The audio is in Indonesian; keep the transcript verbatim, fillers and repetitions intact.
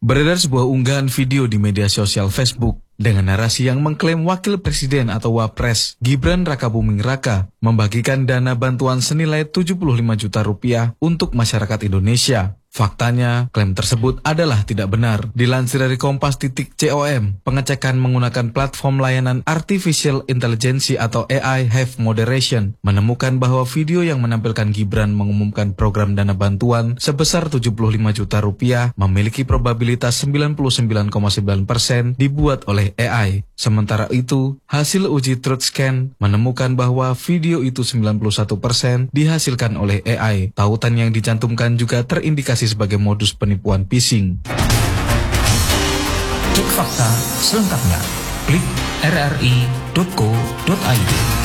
Beredar sebuah unggahan video di media sosial Facebook dengan narasi yang mengklaim Wakil Presiden atau Wapres Gibran Rakabuming Raka membagikan dana bantuan senilai tujuh puluh lima juta rupiah untuk masyarakat Indonesia. Faktanya, klaim tersebut adalah tidak benar. Dilansir dari kompas titik com, pengecekan menggunakan platform layanan Artificial Intelligence atau A I Have Moderation menemukan bahwa video yang menampilkan Gibran mengumumkan program dana bantuan sebesar tujuh puluh lima juta rupiah memiliki probabilitas sembilan puluh sembilan koma sembilan persen dibuat oleh A I. Sementara itu, hasil uji truth scan menemukan bahwa video itu sembilan puluh satu persen dihasilkan oleh A I. Tautan yang dicantumkan juga terindikasi sebagai modus penipuan phishing. Cek fakta selengkapnya. Klik r r i titik co titik i d.